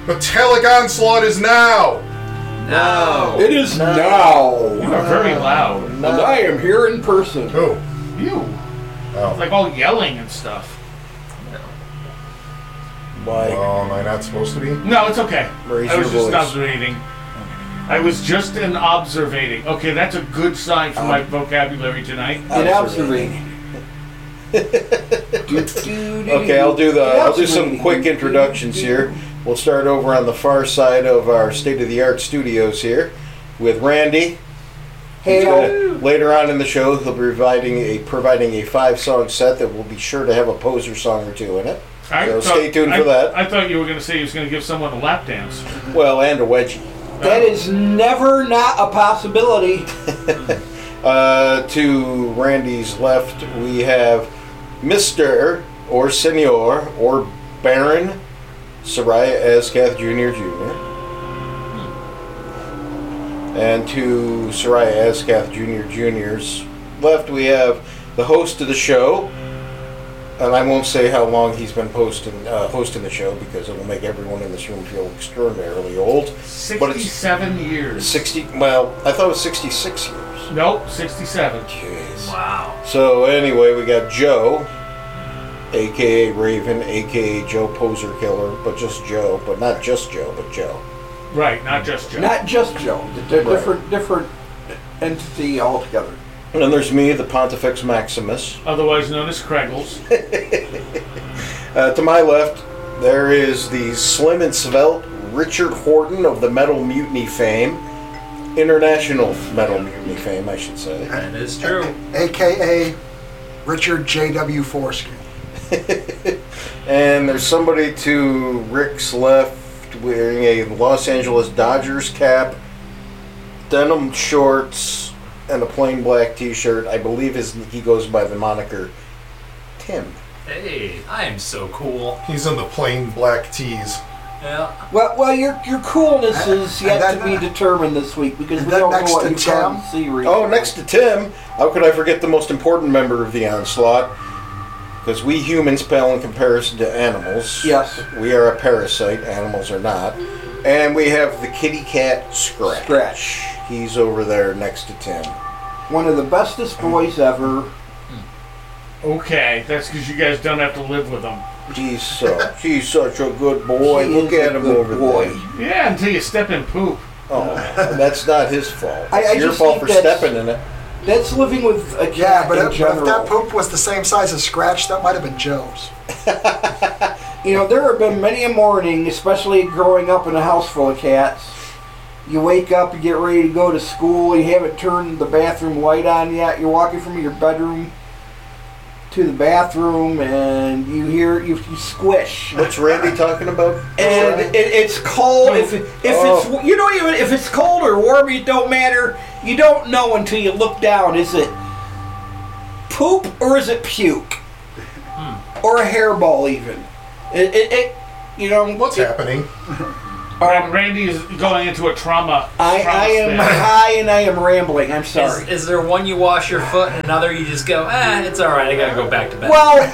Metallic Onslaught is now! No. It is now. You are very loud. And I am here in person. Who? You. Oh. It's like all yelling and stuff. Why? Oh, am I not supposed to be? No, it's okay. Raise I was your just voice. observating. I was just an observating. Okay, that's a good sign for my vocabulary tonight. An observing. Okay, I'll do some quick introductions here. We'll start over on the far side of our state-of-the-art studios here with Randy. Later on in the show, he'll be providing a 5-song set that will be sure to have a poser song or two in it. So stay tuned for that. I thought you were going to say he was going to give someone a lap dance. Well, and a wedgie. That is never not a possibility. To Randy's left, we have Mr. or Senor or Baron Soraya Ascath Jr. Jr. And to Soraya Ascath Jr. Jr.'s left, we have the host of the show. And I won't say how long he's been hosting the show because it will make everyone in this room feel extraordinarily old. 67 years. 60. Well, I thought it was 66 years. Nope, 67. Jeez. Wow. So anyway, we got Joe, a.k.a. Raven, a.k.a. Joe Poser Killer, but just Joe, but not just Joe, but Joe. Right, not just Joe. Not just Joe. They're different entity altogether. And then there's me, the Pontifex Maximus. Otherwise known as Kreggles. To my left, there is the slim and svelte Richard Horton of the Metal Mutiny fame. International Metal Mutiny fame, I should say. That is true. A.K.A. Richard J.W. Foreskin. And there's somebody to Rick's left wearing a Los Angeles Dodgers cap, denim shorts, and a plain black t-shirt. I believe he goes by the moniker Tim. Hey, I am so cool. He's in the plain black tees. Yeah. Well, your coolness is yet then, to be determined this week because and we then don't know next what to you've Tim. gone to see recently. Oh, next to Tim, how could I forget the most important member of the Onslaught? Because we humans pale in comparison to animals. Yes. We are a parasite, animals are not. And we have the kitty cat Scratch. He's over there next to Tim. One of the bestest boys ever. Okay, that's because you guys don't have to live with him. He's such a good boy. He Look is at a him good over boy. there. Yeah, until you step in poop. Oh, that's not his fault. I It's your just fault for think that's- stepping in it. That's living with a cat Yeah, but in if general. that poop was the same size as Scratch, that might have been Joe's. You know, there have been many a morning, especially growing up in a house full of cats. You wake up, you get ready to go to school, you haven't turned the bathroom light on yet. You're walking from your bedroom to the bathroom, and you hear you squish. What's Randy talking about? And it's cold. If it's you don't even if it's cold or warm, it don't matter. You don't know until you look down. Is it poop or is it puke or a hairball? Even you know What's happening? Randy is going into a trauma. I am span. high and I am rambling. I'm sorry. Is there one you wash your foot and another you just go, it's alright, I gotta go back to bed? Well,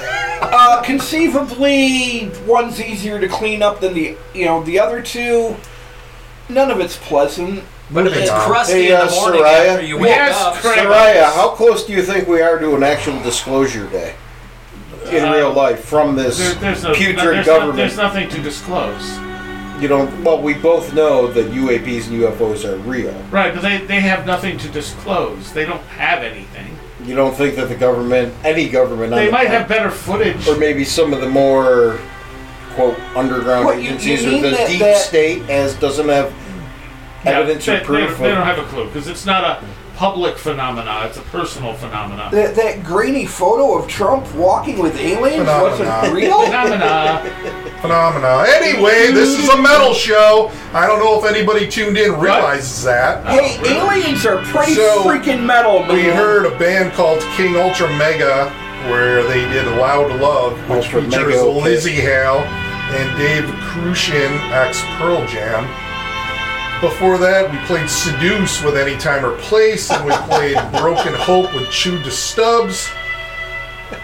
conceivably, one's easier to clean up than the other two. None of it's pleasant. But if it's crusty Hey, in the morning Soraya? after you wake Yes, up, Craig. Soraya, how close do you think we are to an actual disclosure day in real life from this putrid government? There's nothing to disclose. You don't. Well, we both know that UAPs and UFOs are real. Right, but they have nothing to disclose. They don't have anything. You don't think that the government, any government, They on might the have better footage. or maybe some of the more quote underground What, you agencies or mean the that- deep that- state as doesn't have evidence or proof. They don't have a clue because it's not a public phenomena. It's a personal phenomena. That grainy photo of Trump walking with aliens wasn't Phenomena. real. Phenomena. Anyway, this is a metal show. I don't know if anybody tuned in realizes that. Hey, aliens are pretty So, freaking metal, man. We heard a band called King Ultra Mega where they did Loud Love, which Ultra features Mega, okay. Lizzie Hale and Dave Krushin, ex Pearl Jam. Before that, we played Seduce with Anytime or Place, and we played Broken Hope with Chewed to Stubbs.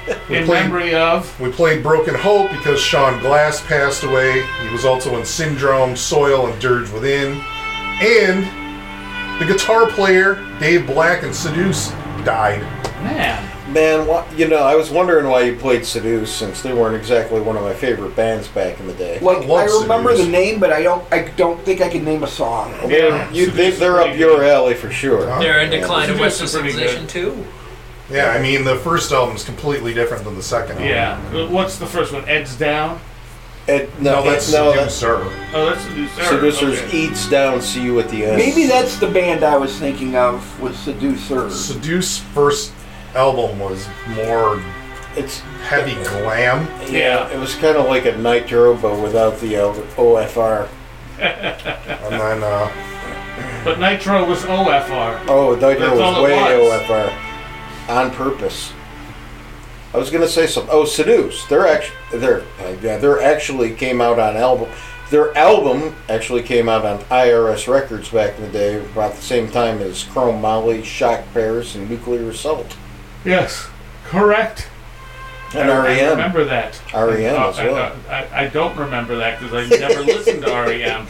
In memory of. We played Broken Hope because Sean Glass passed away. He was also in Syndrome, Soil, and Dirge Within. And the guitar player, Dave Black and Seduce, died. Man, I was wondering why you played Seduce, since they weren't exactly one of my favorite bands back in the day. Like, I love I remember Seduce. the name, but I don't think I can name a song. Yeah, They're up your alley for sure. Huh? They're in decline of Seduce Western is pretty civilization too. Yeah, I mean, the first album is completely different than the second album. Yeah. What's the first one? Ed's Down? No, that's Seducer. Oh, that's Seducer. Seducers Okay. eats down, see you at the end. Maybe that's the band I was thinking of, was Seducer. Seduce first album was more It's heavy glam. Yeah. It was kind of like a Nitro, but without the OFR. And then, But Nitro was OFR. Oh, Nitro That's all was it way was. OFR on purpose. I was gonna say something. Oh, Seduce. They're actually came out on album. Their album actually came out on IRS Records back in the day, about the same time as Chrome Molly, Shock Paris, and Nuclear Assault. Yes. Correct. And I REM. remember that. REM as well. I don't remember that because I never listened to REM.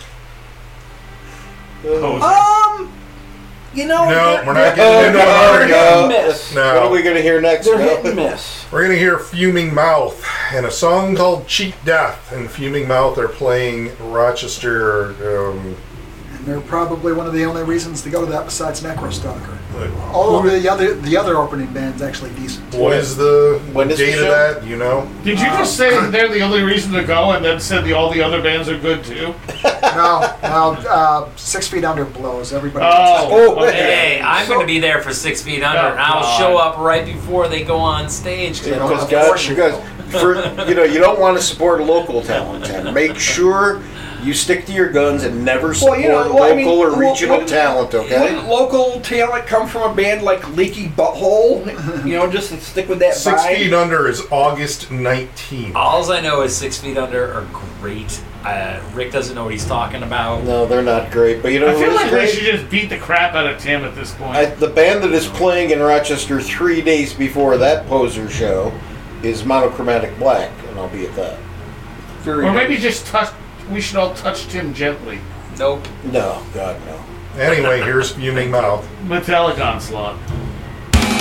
Poser. You know, no, we're not Oh, getting into they're REM. hit and miss. What are No. we gonna hear next? They're Bill? hit and miss. We're going to hear Fuming Mouth and a song called Cheat Death. And Fuming Mouth are playing Rochester. And they're probably one of the only reasons to go to that besides Necrostalker. All of the other opening bands actually decent. What is the When is the date of show? that? You know? Did you just say that they're the only reason to go and then said all the other bands are good too? No, 6 Feet Under blows. Everybody. Oh, Oh, okay. Hey, I'm going to be there for 6 Feet Under, and I'll God. show up right before they go on stage. 'cause I don't Because have guys, worship. you guys, you don't want to support local talent. And make sure you stick to your guns and never support local or regional talent. Okay. Wouldn't local talent come from a band like Leaky Butthole? Just to stick with that 6 vibe? Feet Under is August 19th. All I know is 6 Feet Under are great. Rick doesn't know what he's talking about. No, they're not great. But you know I who feel is like we great? should just beat the crap out of Tim at this point. The band that is playing in Rochester 3 days before that poser show is Monochromatic Black, and I'll be at that. Very Or nice. maybe just touch. We should all touch Tim gently. Nope. No, God, no. Anyway, here's Fuming Mouth. Metallic Onslaught.